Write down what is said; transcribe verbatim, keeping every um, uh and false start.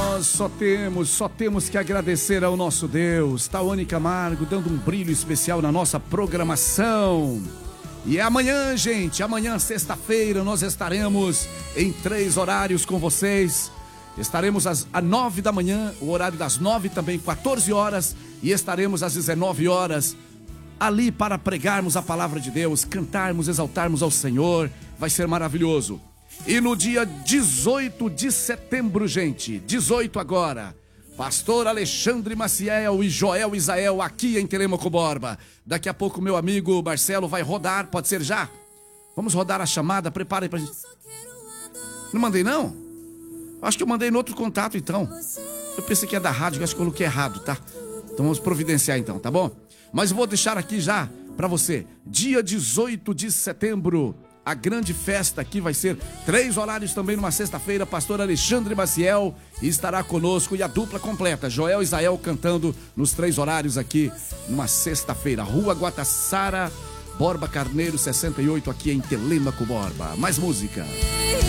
Nós só temos, só temos que agradecer ao nosso Deus, Tawane Camargo, dando um brilho especial na nossa programação. E é amanhã, gente, amanhã, sexta-feira, nós estaremos em três horários com vocês. Estaremos às nove da manhã, o horário das nove também, quatorze horas, e estaremos às dezenove horas, ali para pregarmos a palavra de Deus, cantarmos, exaltarmos ao Senhor. Vai ser maravilhoso. E no dia dezoito de setembro, gente, dezoito agora, pastor Alexandre Maciel e Joel Isael aqui em Telêmaco Borba. Daqui a pouco meu amigo Marcelo vai rodar, pode ser já? Vamos rodar a chamada, prepara aí pra gente. Não mandei não? Acho que eu mandei no outro contato então. Eu pensei que é da rádio, acho que eu coloquei errado, tá? Então vamos providenciar então, tá bom? Mas vou deixar aqui já pra você, dia dezoito de setembro, a grande festa aqui vai ser três horários também numa sexta-feira. Pastor Alexandre Maciel estará conosco e a dupla completa, Joel Isael cantando nos três horários aqui numa sexta-feira. Rua Guataçara, Borba Carneiro sessenta e oito, aqui em Telêmaco Borba. Mais música.